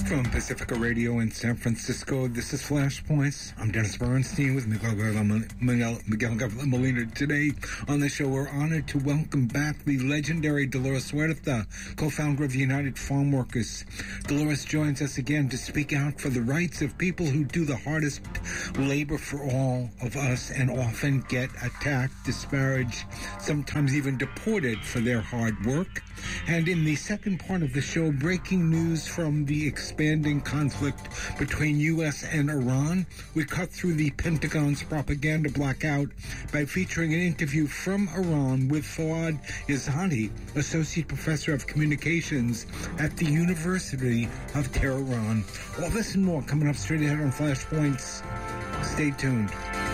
From Pacifica Radio in San Francisco, this is Flashpoints. I'm Dennis Bernstein with Miguel Molina. Today on the show, we're honored to welcome back the legendary Dolores Huerta, co-founder of United Farm Workers. Dolores joins us again to speak out for the rights of people who do the hardest labor for all of us and often get attacked, disparaged, sometimes even deported for their hard work. And in the second part of the show, breaking news from the expanding conflict between U.S. and Iran. We cut through the Pentagon's propaganda blackout by featuring an interview from Iran with Fouad Izzati, Associate Professor of Communications at the University of Tehran. All this and more coming up straight ahead on Flashpoints. Stay tuned.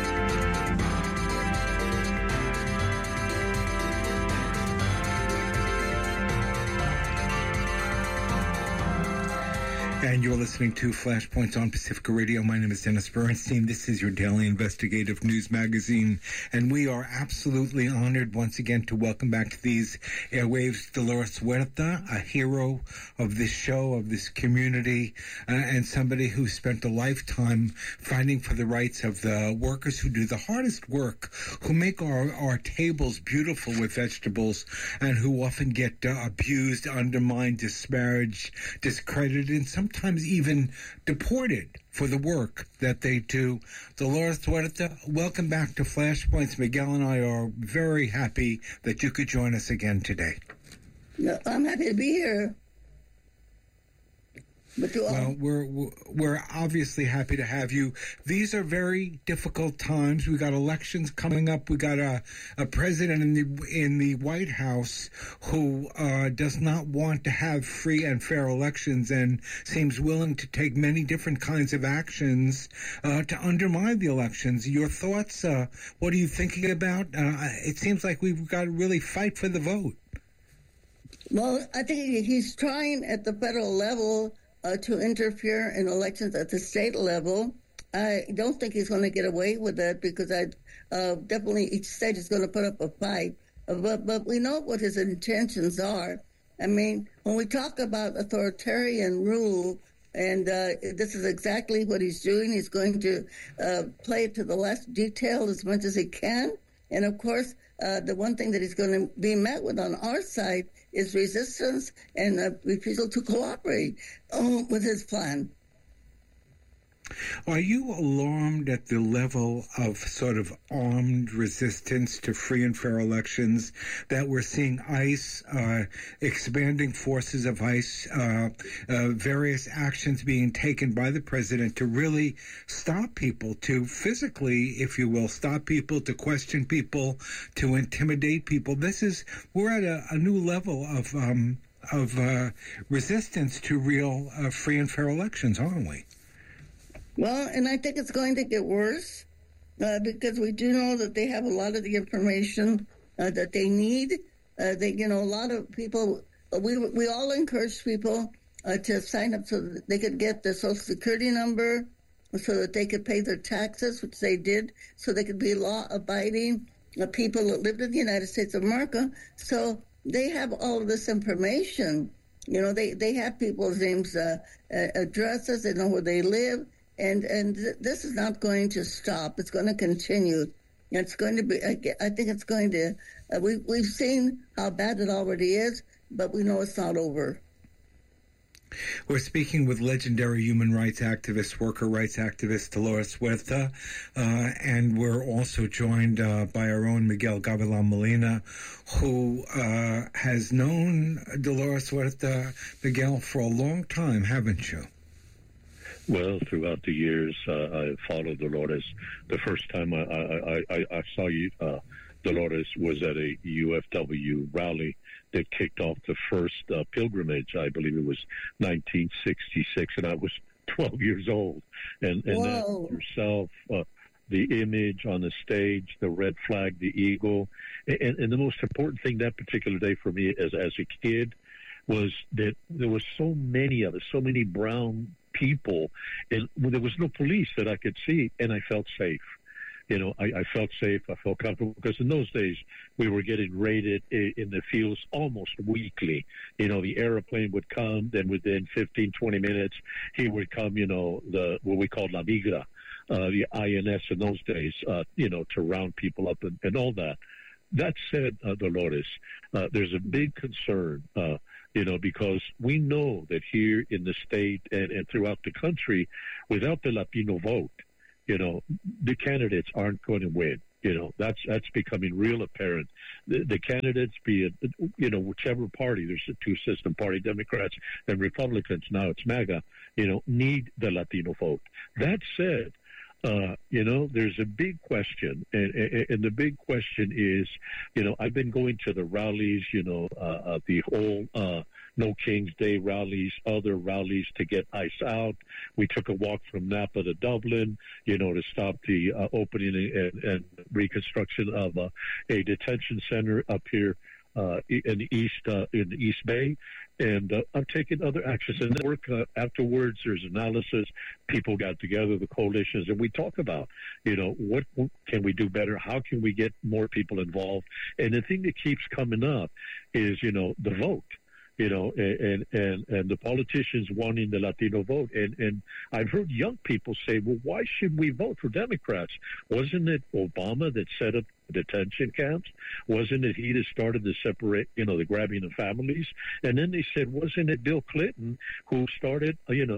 And you're listening to Flashpoints on Pacifica Radio. My name is Dennis Bernstein. This is your daily investigative news magazine. And we are absolutely honored once again to welcome back to these airwaves Dolores Huerta, a hero of this show, of this community, and somebody who spent a lifetime fighting for the rights of the workers who do the hardest work, who make our tables beautiful with vegetables, and who often get abused, undermined, disparaged, discredited, and sometimes even deported for the work that they do. Dolores Huerta, welcome back to Flashpoints. Miguel and I are very happy that you could join us again today. No, I'm happy to be here. Well, we're obviously happy to have you. These are very difficult times. We got elections coming up. We got a president in the White House who does not want to have free and fair elections and seems willing to take many different kinds of actions to undermine the elections. Your thoughts? What are you thinking about? It seems like we've got to really fight for the vote. Well, I think he's trying at the federal level to interfere in elections at the state level. I don't think he's going to get away with that because definitely each state is going to put up a fight. But we know what his intentions are. I mean, when we talk about authoritarian rule, and this is exactly what he's doing. He's going to play it to the last detail as much as he can. And, of course, the one thing that he's going to be met with on our side is resistance and refusal to cooperate with his plan. Are you alarmed at the level of sort of armed resistance to free and fair elections that we're seeing? ICE, expanding forces of ICE, various actions being taken by the president to really stop people, to physically, if you will, stop people, to question people, to intimidate people. We're at a new level of resistance to real free and fair elections, aren't we? Well, and I think it's going to get worse because we do know that they have a lot of the information that they need. A lot of people, we all encourage people to sign up so that they could get their Social Security number, so that they could pay their taxes, which they did, so they could be law-abiding people that lived in the United States of America. So they have all of this information. You know, they have people's names, addresses, they know where they live. And this is not going to stop. It's going to continue. It's going to be, I think it's going to, we've seen how bad it already is, but we know it's not over. We're speaking with legendary human rights activist, worker rights activist Dolores Huerta, and we're also joined by our own Miguel Gavilan Molina, who has known Dolores Huerta, Miguel, for a long time, haven't you? Well, throughout the years, I followed Dolores. The first time I saw you, Dolores, was at a UFW rally that kicked off the first pilgrimage. I believe it was 1966, and I was 12 years old. And that yourself, the image on the stage, the red flag, the eagle, and the most important thing that particular day for me as a kid was that there was so many of us, so many brown people, and there was no police that I could see, and I felt safe. I felt safe. I felt comfortable because in those days we were getting raided in the fields almost weekly. The airplane would come, then within 15, 20 minutes, he would come, what we called La Migra, the INS in those days, to round people up and all that. That said, Dolores, there's a big concern, because we know that here in the state and throughout the country, without the Latino vote, the candidates aren't going to win. That's becoming real apparent. The candidates, be it, whichever party, there's a two-system party, Democrats and Republicans, now it's MAGA, need the Latino vote. That said, there's a big question, and the big question is, I've been going to the rallies, the whole No King's Day rallies, other rallies to get ICE out. We took a walk from Napa to Dublin, to stop the opening and reconstruction of a detention center up here in the East Bay. And I'm taking other actions. And then afterwards, there's analysis. People got together, the coalitions, and we talk about, what can we do better? How can we get more people involved? And the thing that keeps coming up is, the vote. And the politicians wanting the Latino vote. And I've heard young people say, well, why should we vote for Democrats? Wasn't it Obama that set up detention camps? Wasn't it he that started to separate, the grabbing of families? And then they said, wasn't it Bill Clinton who started,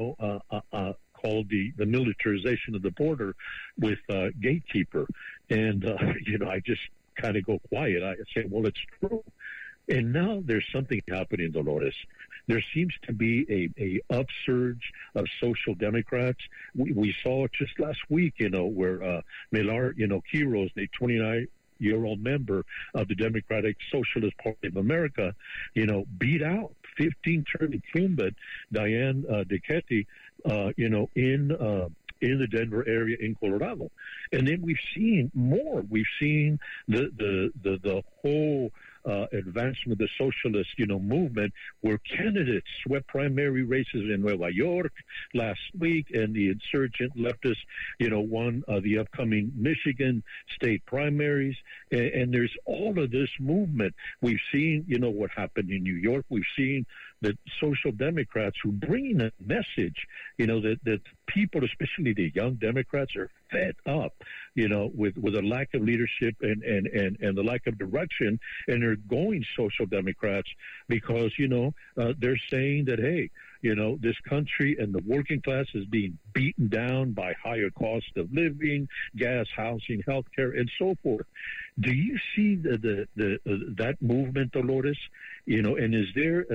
called the militarization of the border with Gatekeeper? And, I just kind of go quiet. I say, well, it's true. And now there's something happening, Dolores. There seems to be a upsurge of social democrats. We saw it just last week, where Millar, Quiros, the 29-year-old member of the Democratic Socialist Party of America, beat out 15-term incumbent Diane Dickety, in the Denver area in Colorado. And then we've seen more. We've seen the whole advancement of the socialist, movement, where candidates swept primary races in Nueva York last week, and the insurgent leftists, won the upcoming Michigan state primaries. And there's all of this movement. We've seen, what happened in New York. We've seen that social democrats who bring a message, that people, especially the young Democrats, are fed up, with a lack of leadership and the lack of direction, and they're going social democrats because, they're saying that, hey, this country and the working class is being beaten down by higher cost of living, gas, housing, healthcare, and so forth. Do you see that movement, Dolores? And is there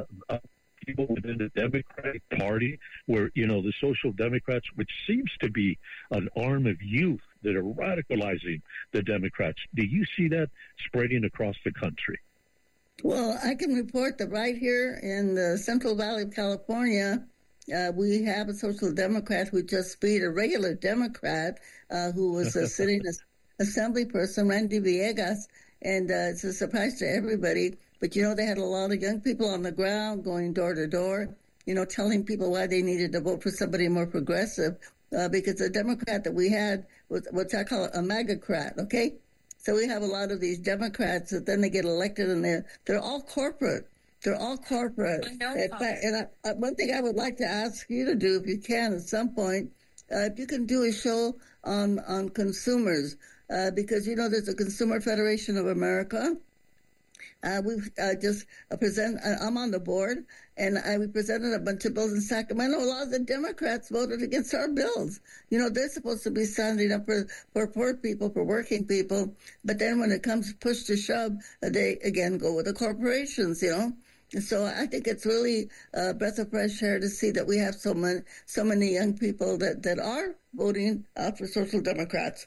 people within the Democratic Party where, the Social Democrats, which seems to be an arm of youth that are radicalizing the Democrats, do you see that spreading across the country? Well, I can report that right here in the Central Valley of California, we have a Social Democrat who just beat a regular Democrat who was a sitting assembly person, Randy Villegas, and it's a surprise to everybody. But, they had a lot of young people on the ground going door to door, telling people why they needed to vote for somebody more progressive, because the Democrat that we had was what I call a MAGA-crat, okay? So we have a lot of these Democrats that then they get elected, and they're all corporate. They're all corporate. I know. In fact, and one thing I would like to ask you to do, if you can at some point, if you can do a show on consumers, because, there's a Consumer Federation of America. We've just I'm on the board, and we presented a bunch of bills in Sacramento. A lot of the Democrats voted against our bills. They're supposed to be standing up for poor people, for working people. But then when it comes push to shove, they again go with the corporations, And so I think it's really a breath of fresh air to see that we have so many young people that are voting for Social Democrats.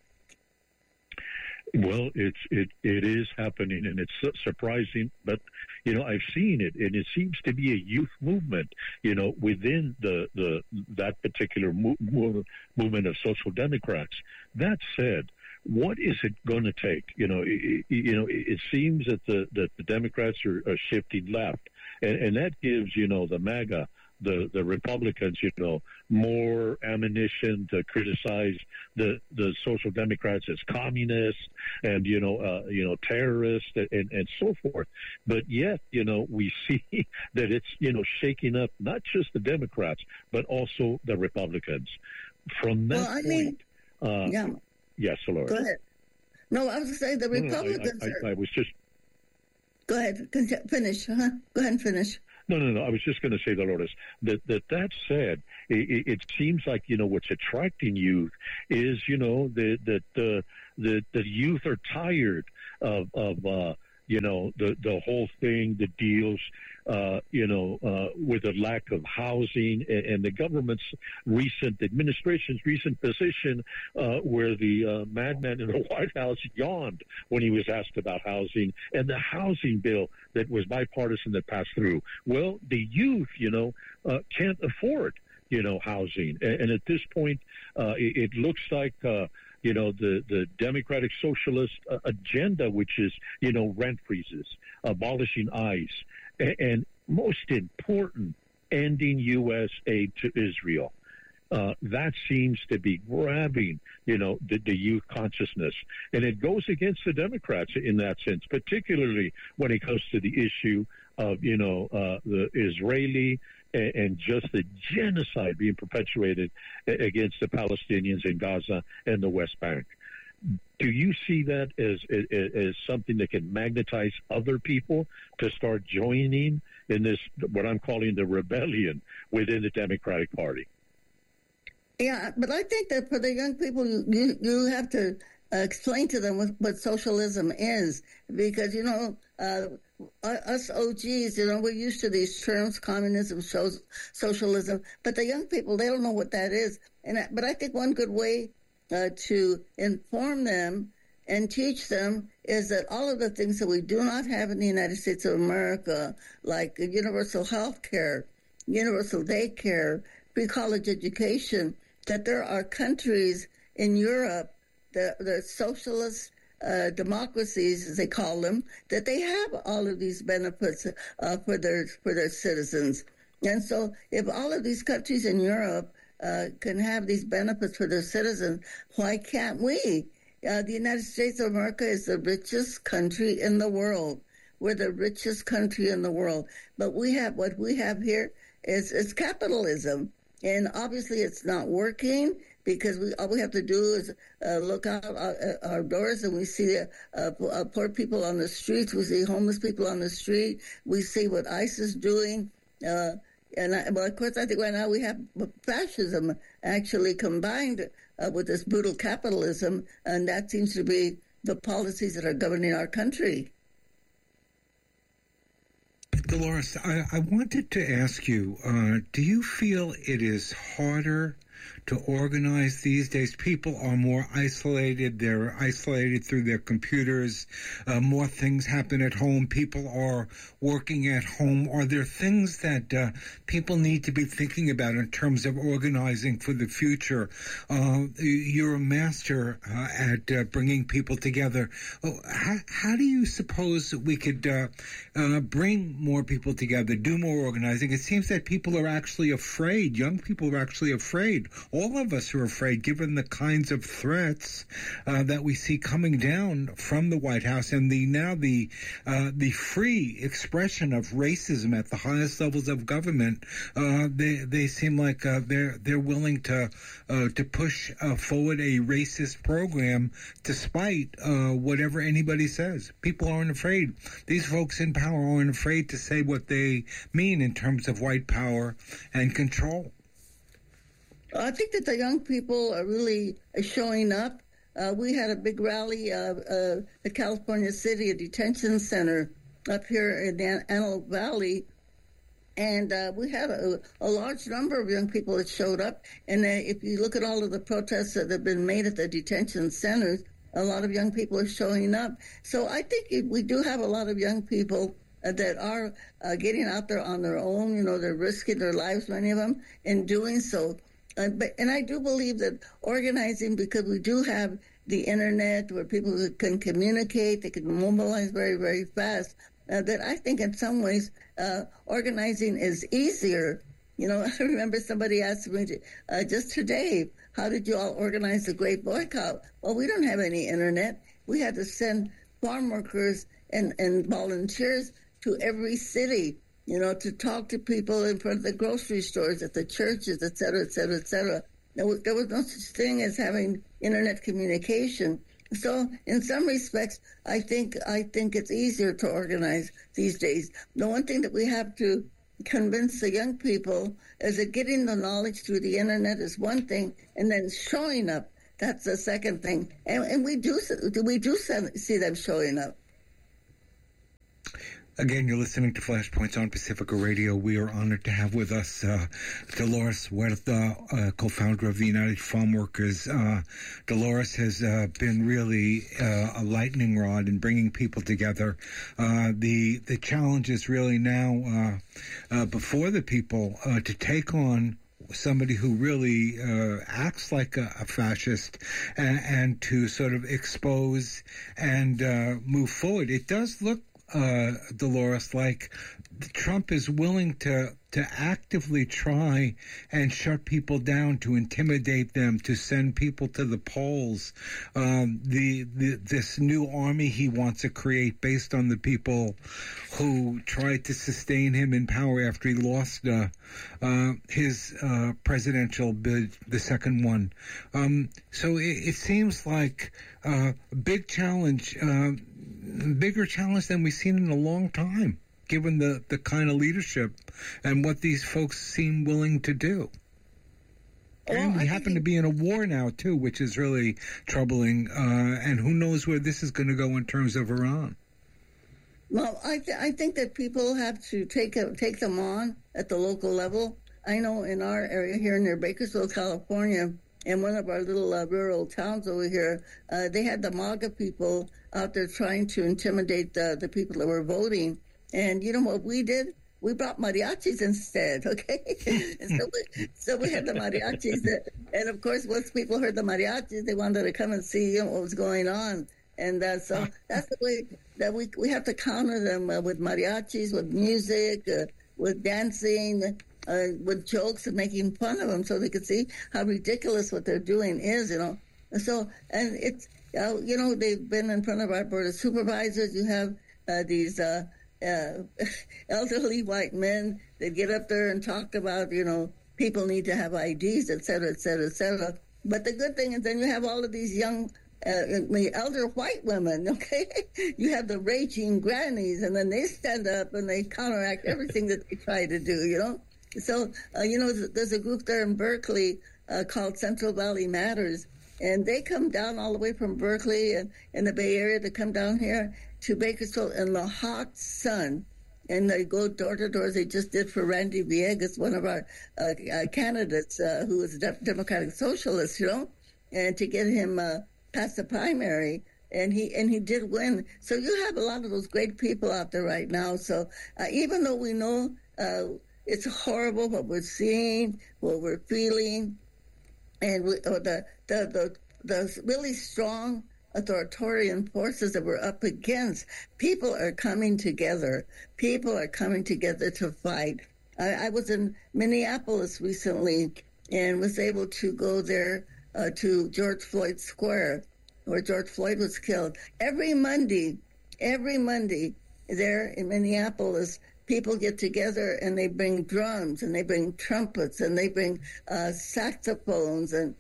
Well, it is happening, and it's surprising, but I've seen it, and it seems to be a youth movement, within that particular movement of Social Democrats. That said, what is it going to take? It seems that the Democrats are shifting left, and that gives the MAGA, the Republicans, more ammunition to criticize the Social Democrats as communists and terrorists and so forth. But yet, we see that it's shaking up not just the Democrats but also the Republicans. From that point, yes, Dolores. Go ahead. No, I was going to say the Republicans. I was just. Go ahead. Finish. Go ahead and finish. No. I was just going to say, Dolores, that said, it seems like, what's attracting youth is, that the youth are tired of the whole thing that deals, with the lack of housing and the government's administration's recent position, where the madman in the White House yawned when he was asked about housing and the housing bill that was bipartisan that passed through. Well, the youth, can't afford, housing. And at this point, it looks like, the Democratic Socialist agenda, which is, rent freezes, abolishing ICE, and most important, ending U.S. aid to Israel. That seems to be grabbing, the youth consciousness. And it goes against the Democrats in that sense, particularly when it comes to the issue of, the Israeli and just the genocide being perpetuated against the Palestinians in Gaza and the West Bank. Do you see that as something that can magnetize other people to start joining in this, what I'm calling the rebellion within the Democratic Party? Yeah, but I think that for the young people, you have to explain to them what socialism is, because, us OGs, we're used to these terms, communism, socialism, but the young people, they don't know what that is. But I think one good way to inform them and teach them is that all of the things that we do not have in the United States of America, like universal health care, universal daycare, free college education, that there are countries in Europe, the socialist democracies, as they call them, that they have all of these benefits for their citizens. And so if all of these countries in Europe can have these benefits for their citizens, why can't we? The United States of America is the richest country in the world. We're the richest country in the world. But what we have here is capitalism. And obviously it's not working, because all we have to do is look out our doors and we see poor people on the streets. We see homeless people on the street. We see what ICE is doing. Of course, I think right now we have fascism actually combined with this brutal capitalism, and that seems to be the policies that are governing our country. Dolores, I wanted to ask you, do you feel it is harder to organize these days? People are more isolated. They're isolated through their computers. More things happen at home. People are working at home. Are there things that people need to be thinking about in terms of organizing for the future? You're a master at bringing people together. How do you suppose we could bring more people together, do more organizing? It seems that people are actually afraid. Young people are actually afraid. All of us are afraid, given the kinds of threats that we see coming down from the White House and the free expression of racism at the highest levels of government. They seem like they're willing to push forward a racist program despite whatever anybody says. People aren't afraid. These folks in power aren't afraid to say what they mean in terms of white power and control. I think that the young people are really showing up. We had a big rally at California City, a detention center up here in the Antelope Valley, and we had a large number of young people that showed up. And if you look at all of the protests that have been made at the detention centers, a lot of young people are showing up. So I think we do have a lot of young people that are getting out there on their own. They're risking their lives, many of them, in doing so. And I do believe that organizing, because we do have the internet where people can communicate, they can mobilize very, very fast. that I think in some ways organizing is easier. You know, I remember somebody asked me just today, how did you all organize the Great Boycott? Well, we don't have any internet. We had to send farm workers and volunteers to every city, you know, to talk to people in front of the grocery stores, at the churches, et cetera, et cetera, et cetera. There was no such thing as having internet communication. So in some respects, I think it's easier to organize these days. The one thing that we have to convince the young people is that getting the knowledge through the internet is one thing, and then showing up, that's the second thing. And we do see them showing up. Again, you're listening to Flashpoints on Pacifica Radio. We are honored to have with us Dolores Huerta, co-founder of the United Farm Workers. Dolores has been really a lightning rod in bringing people together. The challenge is really now before the people to take on somebody who really acts like a fascist and to sort of expose and move forward. It does look, Dolores, like Trump is willing to actively try and shut people down, to intimidate them, to send people to the polls. This new army he wants to create based on the people who tried to sustain him in power after he lost his presidential bid, the second one. So it seems like a big challenge, bigger challenge than we've seen in a long time, given the kind of leadership and what these folks seem willing to do. And we happen to be in a war now, too, which is really troubling. And who knows where this is going to go in terms of Iran. Well, I think that people have to take them on at the local level. I know in our area here near Bakersfield, California, in one of our little rural towns over here, they had the MAGA people out there trying to intimidate the people that were voting. And you know what we did? We brought mariachis instead, okay? And so we had the mariachis. And, of course, once people heard the mariachis, they wanted to come and see what was going on. And so that's the way that we have to counter them with mariachis, with music, with dancing, with jokes and making fun of them so they can see how ridiculous what they're doing is, you know. So, and it's, you know, they've been in front of our board of supervisors. You have these elderly white men that get up there and talk about, you know, people need to have IDs, et cetera, et cetera, et cetera. But the good thing is then you have all of these young elder white women, okay? You have the raging grannies, and then they stand up and they counteract everything that they try to do, you know? So, you know, there's a group there in Berkeley called Central Valley Matters, and they come down all the way from Berkeley and in the Bay Area to come down here to Bakersfield in the hot sun, and they go door to door, as they just did for Randy Villegas, one of our candidates who was a Democratic Socialist, you know, and to get him past the primary, and he did win. So you have a lot of those great people out there right now. So even though we know it's horrible what we're seeing, what we're feeling, and the really strong authoritarian forces that we're up against, people are coming together. People are coming together to fight. I was in Minneapolis recently and was able to go there to George Floyd Square, where George Floyd was killed. Every Monday there in Minneapolis, people get together and they bring drums and they bring trumpets and they bring saxophones and,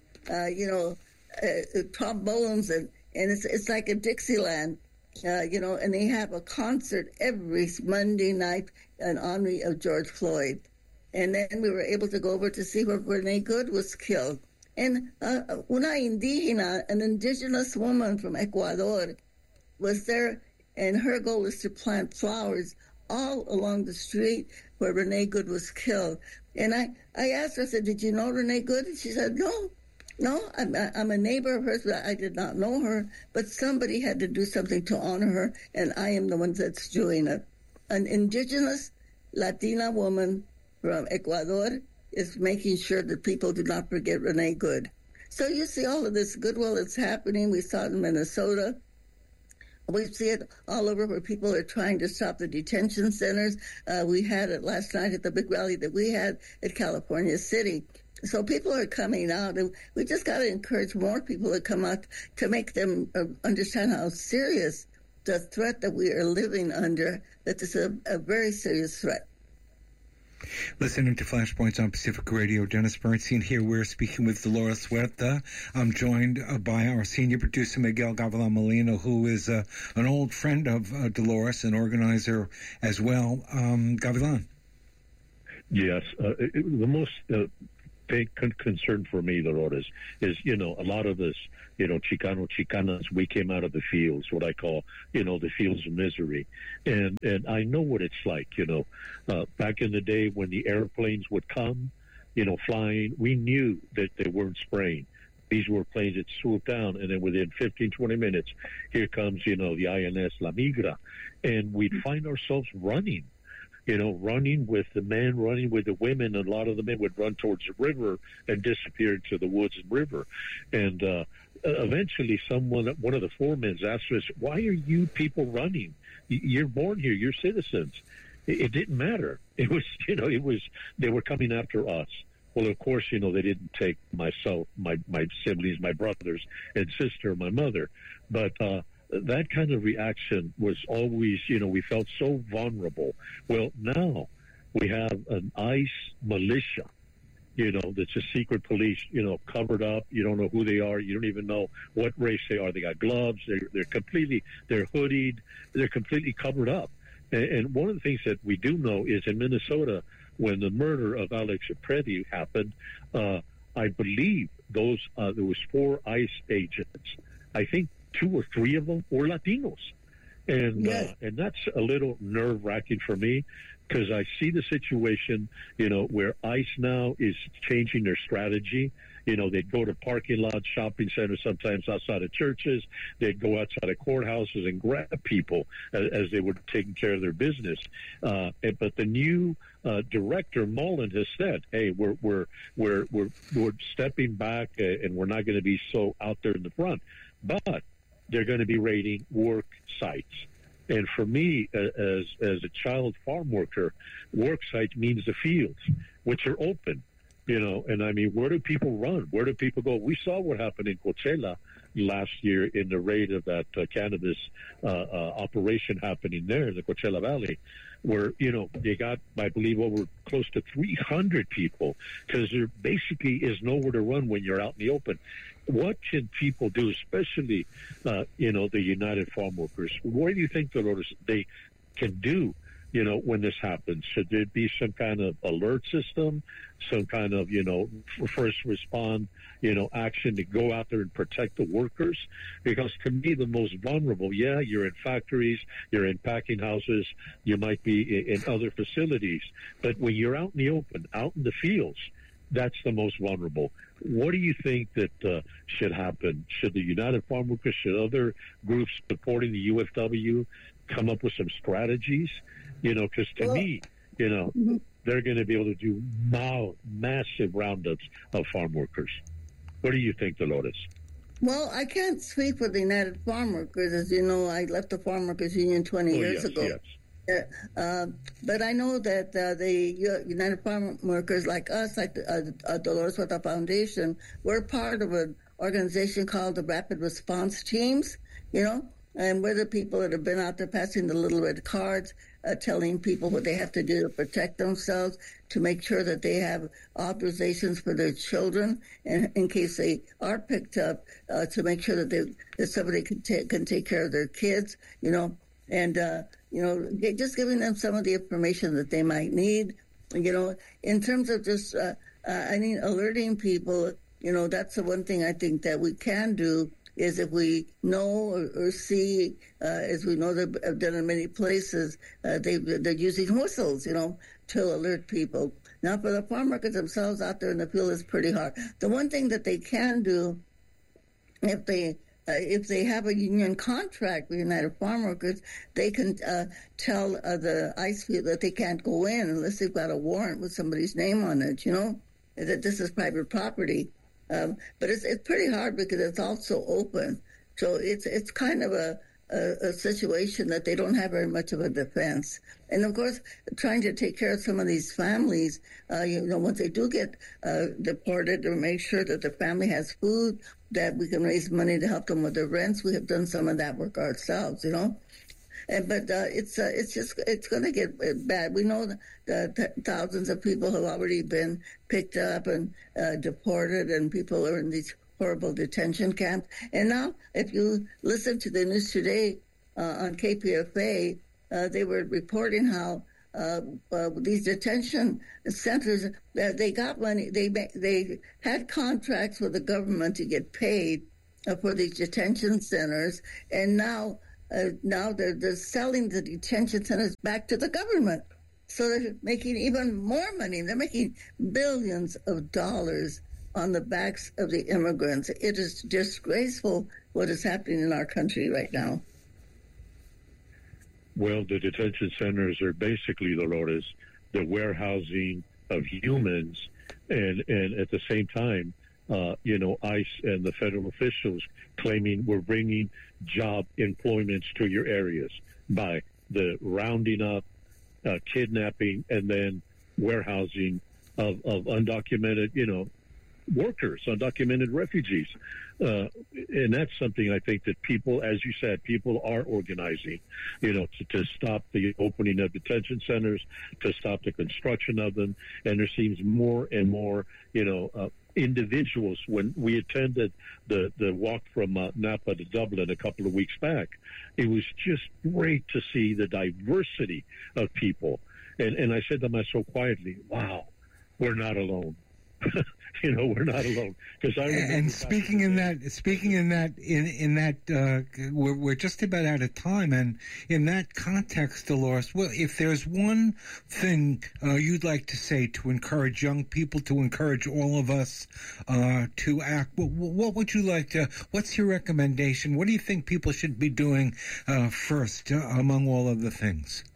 trombones and it's like a Dixieland, and they have a concert every Monday night in honor of George Floyd. And then we were able to go over to see where Renee Good was killed. And una indígena, an indigenous woman from Ecuador, was there, and her goal is to plant flowers all along the street where Renee Good was killed. And I asked her, I said, did you know Renee Good? And she said, no, I'm a neighbor of hers, but I did not know her. But somebody had to do something to honor her, and I am the one that's doing it. An indigenous Latina woman from Ecuador is making sure that people do not forget Renee Good. So you see all of this goodwill that's happening. We saw it in Minnesota We see it all over where people are trying to stop the detention centers. We had it last night at the big rally that we had at California City. So people are coming out, and we just got to encourage more people to come out to make them understand how serious the threat that we are living under, that this is a very serious threat. Listening to Flashpoints on Pacific Radio, Dennis Bernstein here. We're speaking with Dolores Huerta. I'm joined by our senior producer, Miguel Gavilan Molino, who is an old friend of Dolores, an organizer as well. Gavilan. Yes. The most big concern for me, Dolores, is, a lot of us, Chicano, Chicanas, we came out of the fields, what I call, the fields of misery. And I know what it's like, back in the day when the airplanes would come, flying, we knew that they weren't spraying. These were planes that swooped down, and then within 15, 20 minutes, here comes, the INS La Migra. And we'd find ourselves running. Running with the men, running with the women. And a lot of the men would run towards the river and disappear into the woods and river. And eventually one of the foremen asked us, why are you people running? You're born here. You're citizens. It didn't matter. It was, they were coming after us. Well, of course, they didn't take myself, my siblings, my brothers and sister, my mother. But, that kind of reaction was always, we felt so vulnerable. Well, now we have an ICE militia, that's a secret police, covered up. You don't know who they are. You don't even know what race they are. They got gloves. They're hoodied. They're completely covered up. And one of the things that we do know is in Minnesota, when the murder of Alex Predi happened, I believe there was 4 ICE agents. I think 2 or 3 of them were Latinos. And and that's a little nerve-wracking for me, because I see the situation, where ICE now is changing their strategy. They'd go to parking lots, shopping centers, sometimes outside of churches. They'd go outside of courthouses and grab people as they were taking care of their business. But the new director, Mullen, has said, "Hey, we're stepping back, and we're not going to be so out there in the front." But they're going to be raiding work sites. And for me, as a child farm worker, work sites means the fields, which are open, and I mean, where do people run? Where do people go? We saw what happened in Coachella last year in the raid of that cannabis operation happening there in the Coachella Valley, where, they got, I believe, over close to 300 people, because there basically is nowhere to run when you're out in the open. What can people do, especially, the United Farm Workers? What do you think, Dolores, they can do, when this happens? Should there be some kind of alert system, some kind of, first respond, action to go out there and protect the workers? Because to me, the most vulnerable, you're in factories, you're in packing houses, you might be in other facilities. But when you're out in the open, out in the fields, that's the most vulnerable. What do you think that should happen? Should the United Farm Workers, should other groups supporting the UFW come up with some strategies? Because to me, they're going to be able to do massive roundups of farm workers. What do you think, Dolores? Well, I can't speak for the United Farm Workers. As you know, I left the Farm Workers Union 20 years ago. Yes. But I know that the United Farm Workers, like us, like the Dolores Huerta Foundation, we're part of an organization called the Rapid Response Teams, and we're the people that have been out there passing the little red cards, telling people what they have to do to protect themselves, to make sure that they have authorizations for their children, and in case they are picked up, to make sure that somebody can take care of their kids, and just giving them some of the information that they might need, in terms of just, alerting people, that's the one thing I think that we can do, is if we know or see, as we know they've done in many places, they're using whistles, to alert people. Now, for the farm workers themselves out there in the field, it's pretty hard. The one thing that they can do, if they have a union contract with United Farm Workers, they can tell the ICE field that they can't go in unless they've got a warrant with somebody's name on it, that this is private property. But it's pretty hard because it's also open. So it's kind of a situation that they don't have very much of a defense. And of course, trying to take care of some of these families, once they do get deported, to make sure that the family has food, that we can raise money to help them with their rents. We have done some of that work ourselves, But it's going to get bad. We know that thousands of people have already been picked up and deported, and people are in these horrible detention camps. And now, if you listen to the news today on KPFA, they were reporting how these detention centers, they got money. They had contracts with the government to get paid for these detention centers, and now they're selling the detention centers back to the government. So they're making even more money. They're making billions of dollars on the backs of the immigrants. It is disgraceful what is happening in our country right now. Well, the detention centers are basically, Dolores, the warehousing of humans, and at the same time, ICE and the federal officials claiming we're bringing job employments to your areas by the rounding up, kidnapping, and then warehousing of undocumented, workers, undocumented refugees. And that's something I think that people, as you said, people are organizing, to stop the opening of detention centers, to stop the construction of them. And there seems more and more, individuals. When we attended the walk from Napa to Dublin a couple of weeks back, it was just great to see the diversity of people. And I said to myself quietly, wow, we're not alone. We're not alone. Because we're just about out of time. And in that context, Dolores, well, if there's one thing you'd like to say to encourage young people, to encourage all of us to act, what would you like to? What's your recommendation? What do you think people should be doing first among all of the things?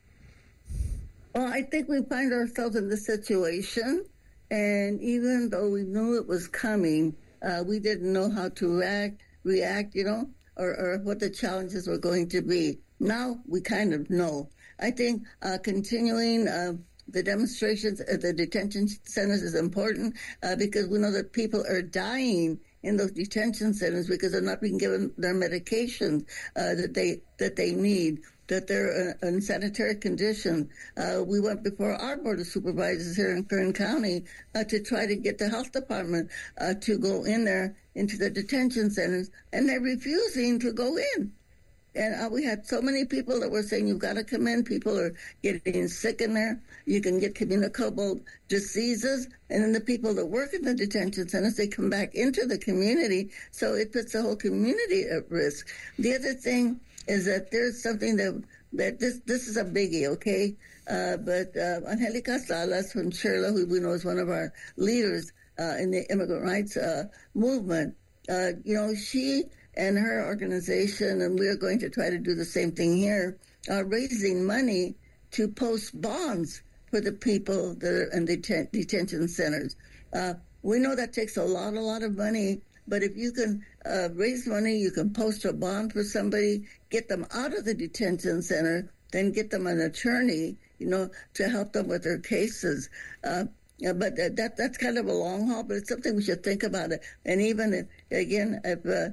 Well, I think we find ourselves in this situation. And even though we knew it was coming, we didn't know how to react, or what the challenges were going to be. Now we kind of know. I think continuing the demonstrations at the detention centers is important because we know that people are dying in those detention centers because they're not being given their medications that they need, that they're in sanitary condition. We went before our Board of Supervisors here in Kern County to try to get the health department to go in there into the detention centers, and they're refusing to go in. And we had so many people that were saying, you've got to come in. People are getting sick in there. You can get communicable diseases. And then the people that work in the detention centers, they come back into the community. So it puts the whole community at risk. The other thing is that there's something that this is a biggie, okay? But Angelica Salas from Sherla, who we know is one of our leaders in the immigrant rights movement, she and her organization, and we're going to try to do the same thing here, are raising money to post bonds for the people that are in detention centers. We know that takes a lot of money, but if you can raise money, you can post a bond for somebody, get them out of the detention center, then get them an attorney, to help them with their cases. But that's kind of a long haul, but it's something we should think about it. And even, again, if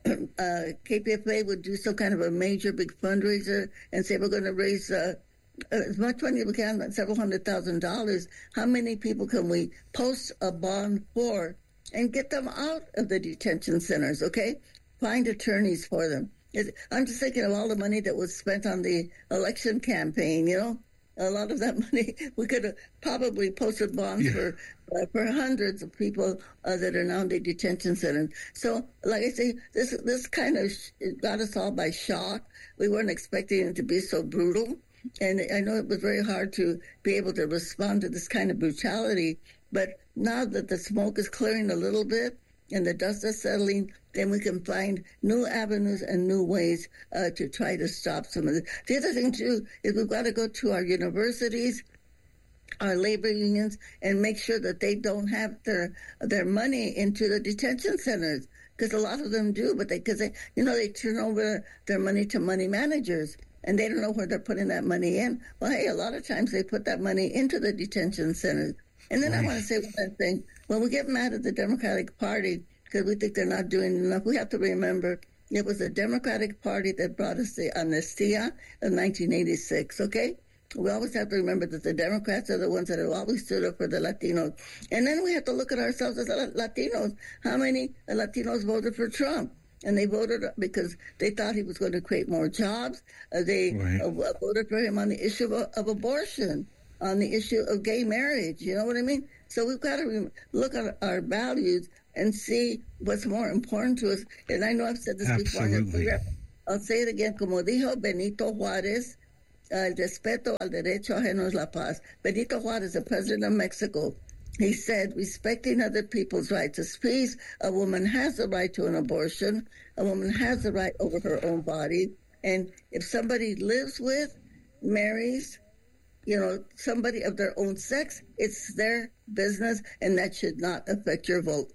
KPFA would do some kind of a major big fundraiser and say we're going to raise as much money as we can, several $100,000, how many people can we post a bond for and get them out of the detention centers, okay? Find attorneys for them. I'm just thinking of all the money that was spent on the election campaign, A lot of that money, we could have probably posted bonds for hundreds of people that are now in the detention centers. So, like I say, this kind of got us all by shock. We weren't expecting it to be so brutal. And I know it was very hard to be able to respond to this kind of brutality. But now that the smoke is clearing a little bit and the dust is settling, then we can find new avenues and new ways to try to stop some of this. The other thing, too, is we've got to go to our universities, our labor unions, and make sure that they don't have their money into the detention centers. because a lot of them do, but they turn over their money to money managers, and they don't know where they're putting that money in. Well, hey, a lot of times they put that money into the detention centers. And then I want to say one thing. When we get mad at the Democratic Party because we think they're not doing enough, we have to remember it was the Democratic Party that brought us the amnestia of 1986, okay? We always have to remember that the Democrats are the ones that have always stood up for the Latinos. And then we have to look at ourselves as Latinos. How many Latinos voted for Trump? And they voted because they thought he was going to create more jobs. They voted for him on the issue of abortion, on the issue of gay marriage. You know what I mean? So we've got to look at our values and see what's more important to us. And I know I've said this before. I'll say it again. Como dijo Benito Juárez, el respeto al derecho ajeno es la paz. Benito Juárez, the president of Mexico, he said, respecting other people's rights is peace. A woman has the right to an abortion. A woman has the right over her own body. And if somebody lives with, marries, somebody of their own sex, it's their business, and that should not affect your vote.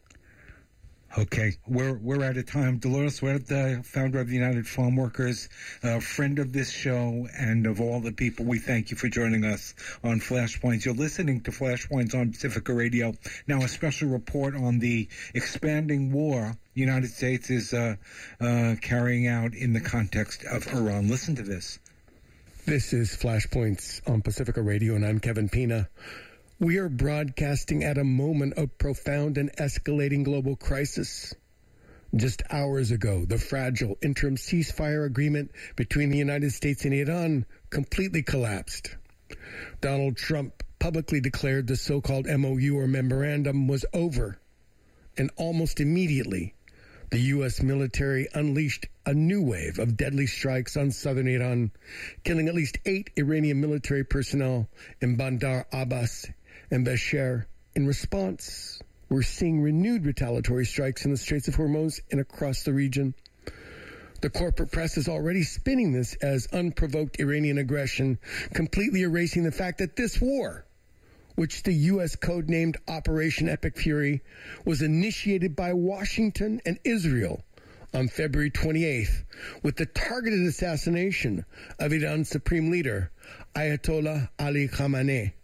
Okay, we're out of time. Dolores Huerta, founder of the United Farm Workers, a friend of this show and of all the people, we thank you for joining us on Flashpoints. You're listening to Flashpoints on Pacifica Radio. Now, a special report on the expanding war the United States is carrying out in the context of Iran. Listen to this. This is Flashpoints on Pacifica Radio, and I'm Kevin Pina. We are broadcasting at a moment of profound and escalating global crisis. Just hours ago, the fragile interim ceasefire agreement between the United States and Iran completely collapsed. Donald Trump publicly declared the so-called MOU or memorandum was over. And almost immediately, the U.S. military unleashed a new wave of deadly strikes on southern Iran, killing at least 8 Iranian military personnel in Bandar Abbas and Bushehr. In response, we're seeing renewed retaliatory strikes in the Straits of Hormuz and across the region. The corporate press is already spinning this as unprovoked Iranian aggression, completely erasing the fact that this war, which the U.S. codenamed Operation Epic Fury, was initiated by Washington and Israel on February 28th with the targeted assassination of Iran's supreme leader, Ayatollah Ali Khamenei.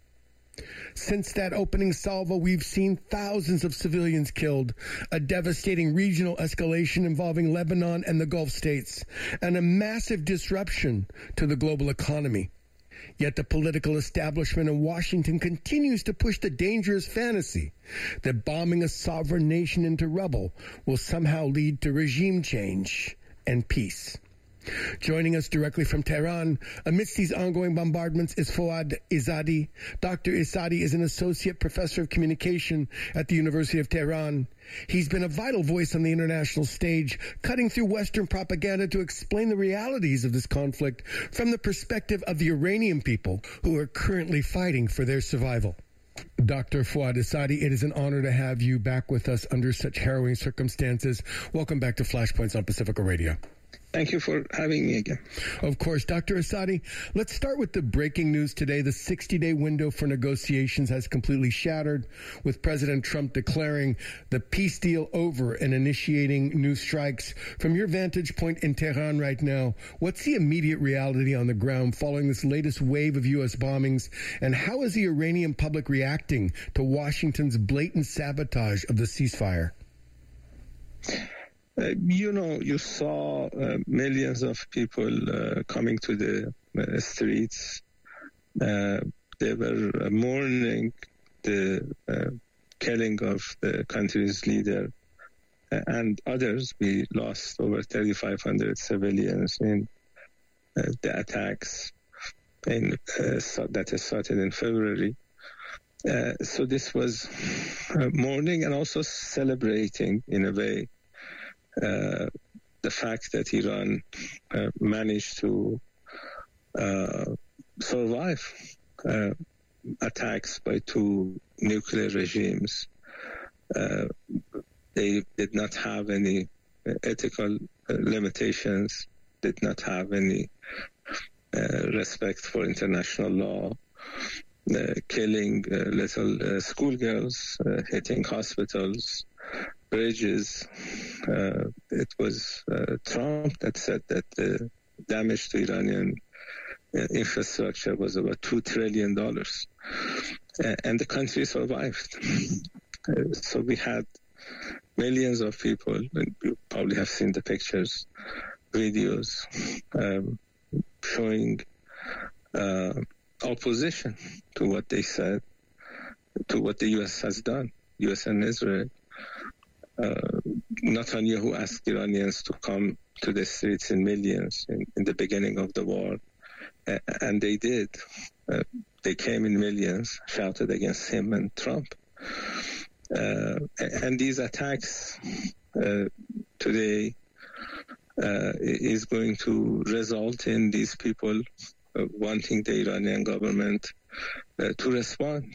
Since that opening salvo, we've seen thousands of civilians killed, a devastating regional escalation involving Lebanon and the Gulf states, and a massive disruption to the global economy. Yet the political establishment in Washington continues to push the dangerous fantasy that bombing a sovereign nation into rubble will somehow lead to regime change and peace. Joining us directly from Tehran amidst these ongoing bombardments is Fouad Izzadi. Dr. Izzadi is an associate professor of communication at the University of Tehran. He's been a vital voice on the international stage, cutting through Western propaganda to explain the realities of this conflict from the perspective of the Iranian people who are currently fighting for their survival. Dr. Fouad Izzadi, it is an honor to have you back with us under such harrowing circumstances. Welcome back to Flashpoints on Pacifica Radio. Thank you for having me again. Of course. Dr. Izzadi, let's start with the breaking news today. The 60-day window for negotiations has completely shattered, with President Trump declaring the peace deal over and initiating new strikes. From your vantage point in Tehran right now, what's the immediate reality on the ground following this latest wave of U.S. bombings, and how is the Iranian public reacting to Washington's blatant sabotage of the ceasefire? You saw millions of people coming to the streets. They were mourning the killing of the country's leader and others. We lost over 3,500 civilians in the attacks that started in February. So this was mourning and also celebrating in a way the fact that Iran managed to survive attacks by 2 nuclear regimes. They did not have any ethical limitations, did not have any respect for international law, killing little schoolgirls, hitting hospitals, bridges. It was Trump that said that the damage to Iranian infrastructure was about $2 trillion. And the country survived. So we had millions of people, and you probably have seen the pictures, videos, showing opposition to what they said, to what the U.S. has done, U.S. and Israel. Netanyahu asked Iranians to come to the streets in millions in the beginning of the war, and they did. They came in millions, shouted against him and Trump. And these attacks today is going to result in these people wanting the Iranian government to respond.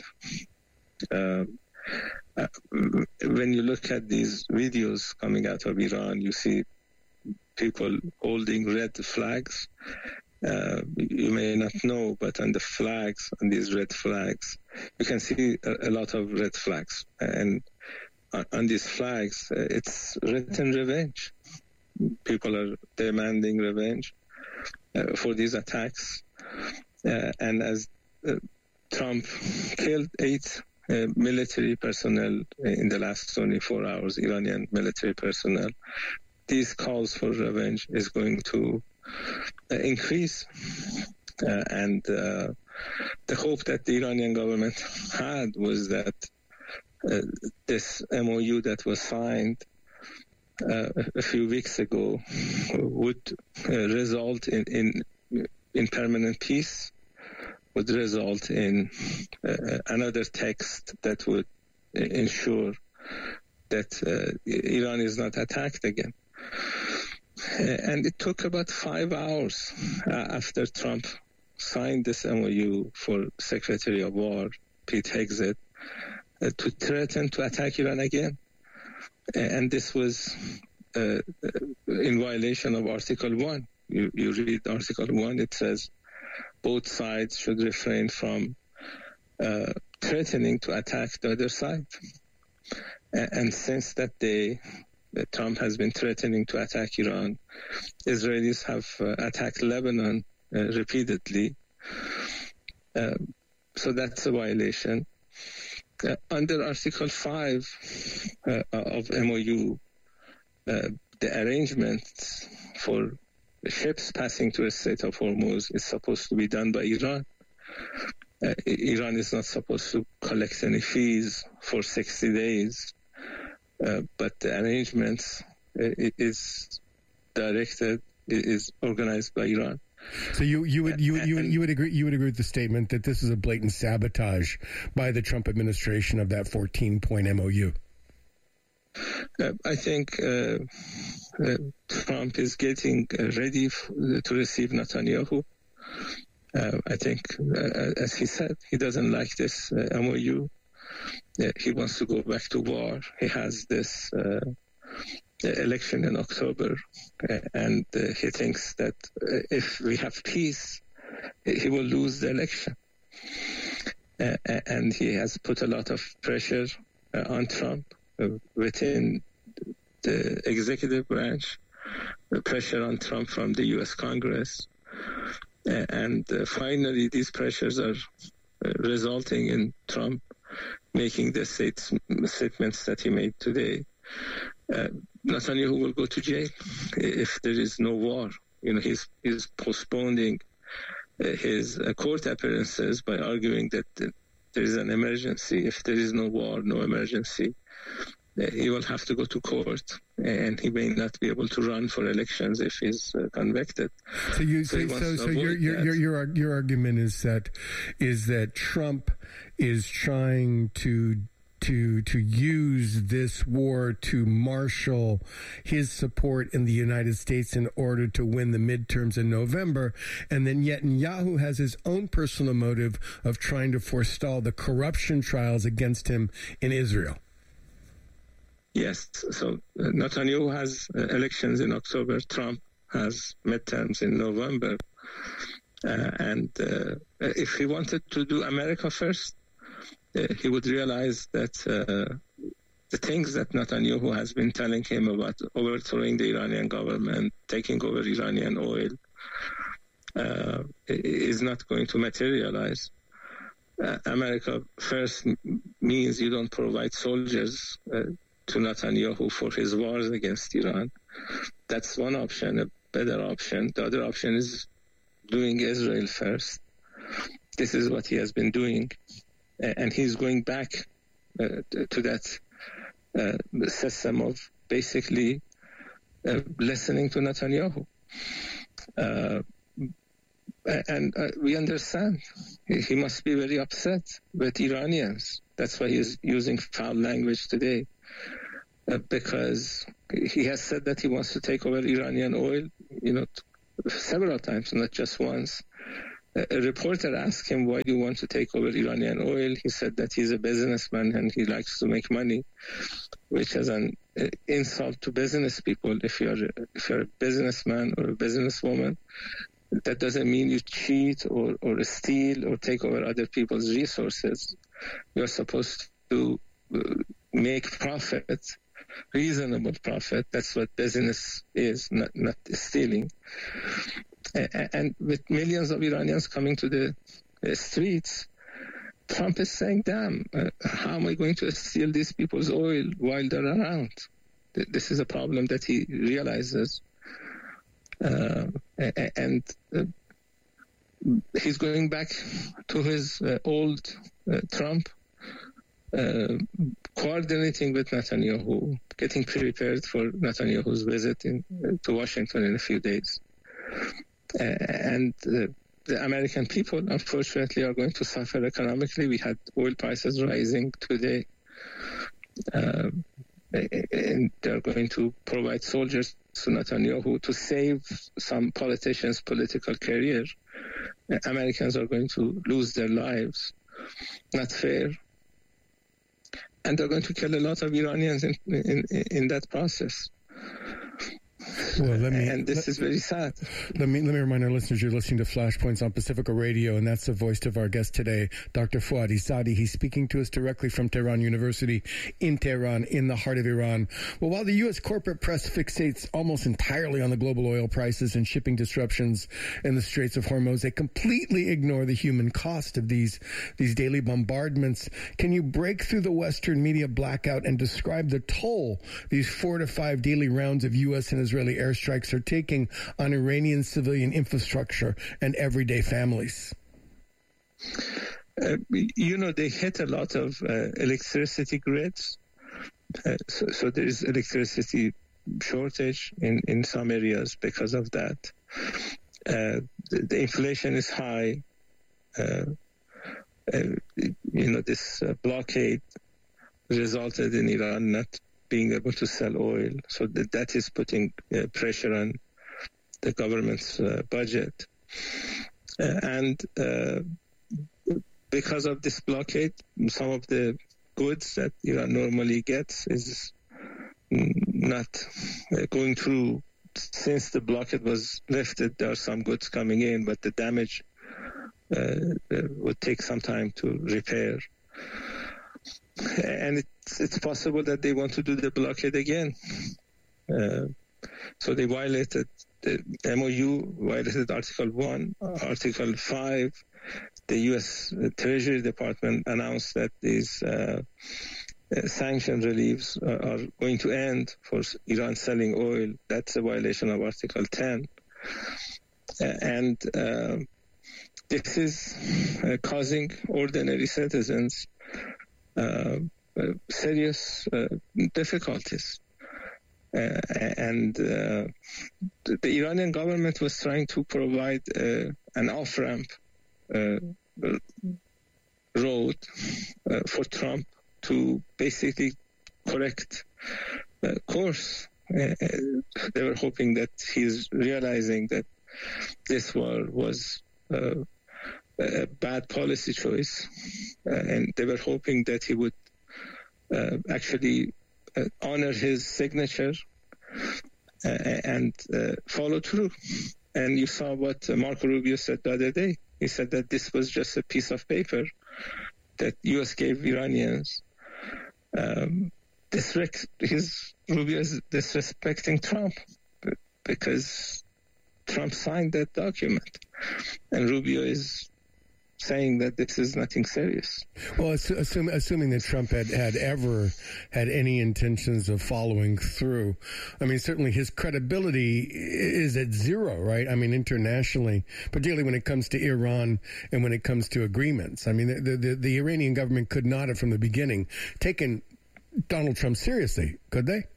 When you look at these videos coming out of Iran, you see people holding red flags. You may not know, but on the flags, on these red flags, you can see a lot of red flags. And on these flags, it's written revenge. People are demanding revenge for these attacks. And as Trump killed 8 military personnel in the last 24 hours, Iranian military personnel, these calls for revenge is going to increase. And the hope that the Iranian government had was that this MOU that was signed a few weeks ago would result in permanent peace, would result in another text that would ensure that Iran is not attacked again. And it took about 5 hours after Trump signed this MOU for Secretary of War, Pete Hegseth, to threaten to attack Iran again. And this was in violation of Article 1. You read Article 1, it says both sides should refrain from threatening to attack the other side. And since that day, Trump has been threatening to attack Iran. Israelis have attacked Lebanon repeatedly. So that's a violation. Under Article 5 of MOU, the arrangements for ships passing through the Strait of Hormuz is supposed to be done by Iran. Iran is not supposed to collect any fees for 60 days. But the arrangements is directed, is organized by Iran. So you would agree with the statement that this is a blatant sabotage by the Trump administration of that 14-point MOU? I think Trump is getting ready to receive Netanyahu. I think, as he said, he doesn't like this MOU. He wants to go back to war. He has this election in October, and he thinks that if we have peace, he will lose the election. And he has put a lot of pressure on Trump within the executive branch, pressure on Trump from the U.S. Congress. And finally, these pressures are resulting in Trump making the statements that he made today. Netanyahu will go to jail if there is no war. He's postponing his court appearances by arguing that there is an emergency. If there is no war, no emergency, he will have to go to court, and he may not be able to run for elections if he's convicted. So your argument is that Trump is trying to use this war to marshal his support in the United States in order to win the midterms in November, and then Netanyahu has his own personal motive of trying to forestall the corruption trials against him in Israel. Yes, so Netanyahu has elections in October. Trump has midterms in November. And if he wanted to do America first, he would realize that the things that Netanyahu has been telling him about overthrowing the Iranian government, taking over Iranian oil, is not going to materialize. America first means you don't provide soldiers to Netanyahu for his wars against Iran. That's one option, a better option. The other option is doing Israel first. This is what he has been doing. And he's going back to that system of basically listening to Netanyahu. And we understand he must be very upset with Iranians. That's why he's using foul language today, because he has said that he wants to take over Iranian oil, several times, not just once. A reporter asked him, why do you want to take over Iranian oil? He said that he's a businessman and he likes to make money, which is an insult to business people. If you're a businessman or a businesswoman, that doesn't mean you cheat or steal or take over other people's resources. You're supposed to make profit, reasonable profit. That's what business is, not stealing. And with millions of Iranians coming to the streets, Trump is saying, damn, how am I going to steal these people's oil while they're around? This is a problem that he realizes. And he's going back to his old Trump, coordinating with Netanyahu, getting prepared for Netanyahu's visit to Washington in a few days. And the American people, unfortunately, are going to suffer economically. We had oil prices rising today. And they're going to provide soldiers to Netanyahu to save some politicians' political career. Americans are going to lose their lives. Not fair. And they're going to kill a lot of Iranians in that process. Well, and this is very sad. Let me remind our listeners you're listening to Flashpoints on Pacifica Radio, and that's the voice of our guest today, Dr. Fouad Izzadi. He's speaking to us directly from Tehran University in Tehran, in the heart of Iran. Well, while the U.S. corporate press fixates almost entirely on the global oil prices and shipping disruptions in the Straits of Hormuz, they completely ignore the human cost of these daily bombardments. Can you break through the Western media blackout and describe the toll these 4 to 5 daily rounds of U.S. and Israeli airstrikes are taking on Iranian civilian infrastructure and everyday families? They hit a lot of electricity grids. So there is electricity shortage in some areas because of that. The inflation is high. This blockade resulted in Iran not being able to sell oil. So that is putting pressure on the government's budget. And because of this blockade, some of the goods that Iran normally gets is not going through. Since the blockade was lifted, there are some goods coming in, but the damage would take some time to repair. And it's possible that they want to do the blockade again. So they violated the MOU, violated Article 1, Article 5. The U.S. Treasury Department announced that these sanction reliefs are going to end for Iran selling oil. That's a violation of Article 10. And this is causing ordinary citizens serious difficulties. And the Iranian government was trying to provide an off-ramp road for Trump to basically correct course. They were hoping that he's realizing that this war was a bad policy choice, and they were hoping that he would actually honor his signature and follow through. And you saw what Marco Rubio said the other day. He said that this was just a piece of paper that U.S. gave Iranians. Rubio is disrespecting Trump because Trump signed that document, and Rubio is saying that this is nothing serious. Well, assuming that Trump had ever had any intentions of following through, I mean, certainly his credibility is at zero, right? I mean, internationally, particularly when it comes to Iran and when it comes to agreements. I mean, the Iranian government could not have, from the beginning, taken Donald Trump seriously, could they?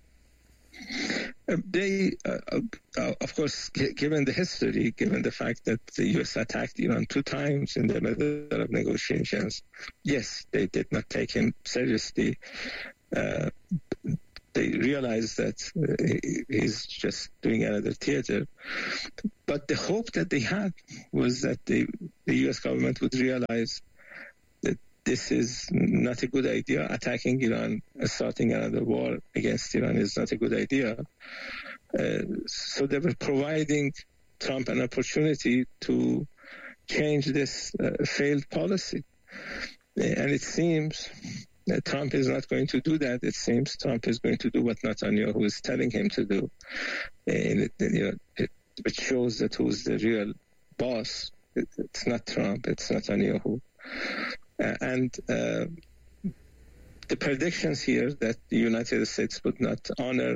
They, of course, given the history, given the fact that the U.S. attacked Iran 2 times in the middle of negotiations, yes, they did not take him seriously. They realized that he's just doing another theater. But the hope that they had was that the U.S. government would realize that this is not a good idea. Attacking Iran, starting another war against Iran is not a good idea. So they were providing Trump an opportunity to change this failed policy. And it seems that Trump is not going to do that. It seems Trump is going to do what Netanyahu is telling him to do. And it shows that who's the real boss. It's not Trump, it's Netanyahu. And the predictions here that the United States would not honor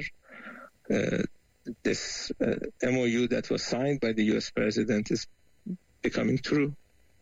this MOU that was signed by the U.S. president is becoming true.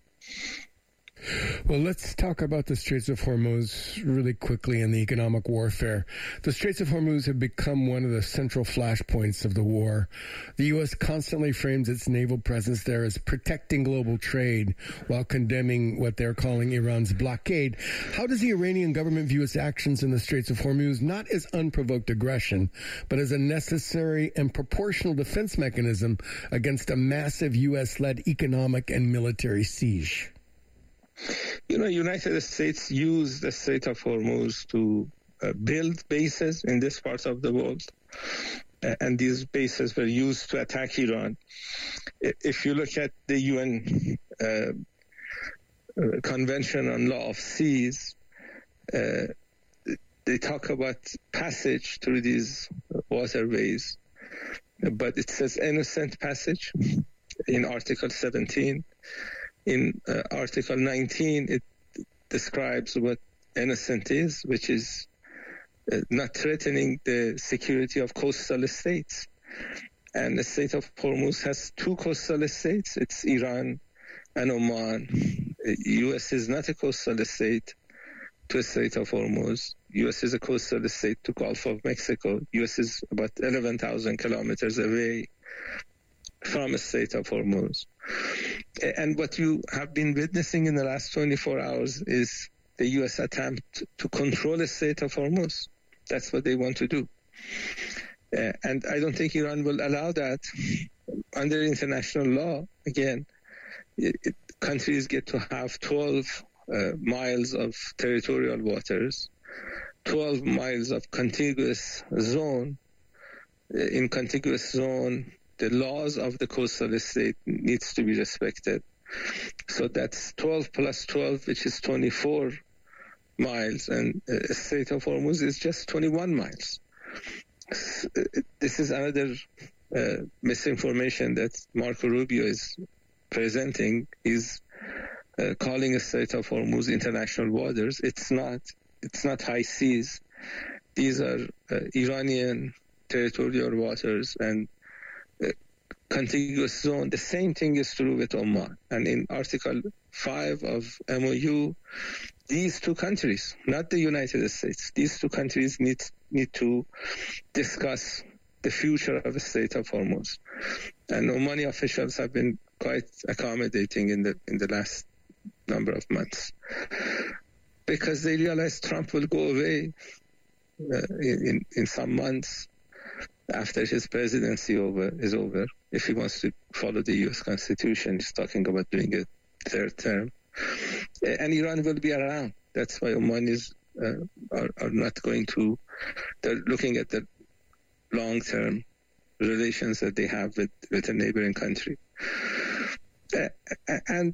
Well, let's talk about the Straits of Hormuz really quickly and the economic warfare. The Straits of Hormuz have become one of the central flashpoints of the war. The U.S. constantly frames its naval presence there as protecting global trade while condemning what they're calling Iran's blockade. How does the Iranian government view its actions in the Straits of Hormuz not as unprovoked aggression, but as a necessary and proportional defense mechanism against a massive U.S.-led economic and military siege? United States used the Strait of Hormuz to build bases in this part of the world. And these bases were used to attack Iran. If you look at the UN Convention on Law of Seas, they talk about passage through these waterways. But it says innocent passage in Article 17. In Article 19, it describes what innocent is, which is not threatening the security of coastal states. And the Strait of Hormuz has 2 coastal states. It's Iran and Oman. U.S. is not a coastal state to the Strait of Hormuz. U.S. is a coastal state to Gulf of Mexico. U.S. is about 11,000 kilometers away from the Strait of Hormuz. And what you have been witnessing in the last 24 hours is the U.S. attempt to control the Strait of Hormuz. That's what they want to do. And I don't think Iran will allow that. Under international law, again, countries get to have 12 miles of territorial waters, 12 miles of contiguous zone. In contiguous zone, the laws of the coastal state needs to be respected. So that's 12 plus 12, which is 24 miles, and the Strait of Hormuz is just 21 miles. This is another misinformation that Marco Rubio is presenting. He's calling the Strait of Hormuz international waters. It's not. It's not high seas. These are Iranian territorial waters and contiguous zone. The same thing is true with Oman. And in Article 5 of MOU, these 2 countries, not the United States, these 2 countries need to discuss the future of the Strait of Hormuz. And Omani officials have been quite accommodating in the last number of months, because they realize Trump will go away in some months after his presidency is over. If he wants to follow the U.S. Constitution, he's talking about doing a 3rd term. And Iran will be around. That's why Omanis are not going to. They're looking at the long-term relations that they have with a neighboring country. And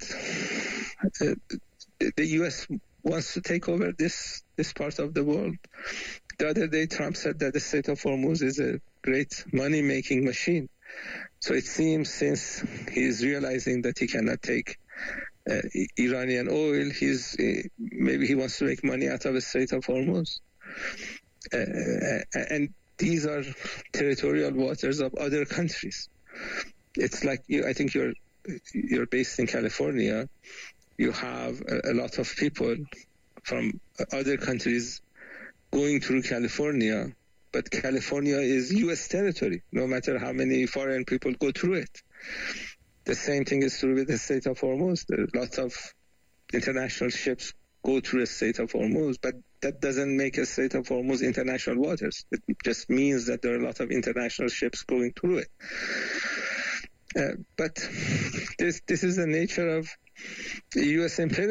the U.S. wants to take over this part of the world. the other day, Trump said that the Strait of Hormuz is a great money-making machine. So it seems since he's realizing that he cannot take Iranian oil, maybe he wants to make money out of the Strait of Hormuz. And these are territorial waters of other countries. It's like I think you're based in California. You have a lot of people from other countries going through California, but California is U.S. territory, no matter how many foreign people go through it. The same thing is true with the Strait of Hormuz. There are lots of international ships go through the Strait of Hormuz, but that doesn't make a Strait of Hormuz international waters. It just means that there are a lot of international ships going through it. But this is the nature of U.S. imperialism.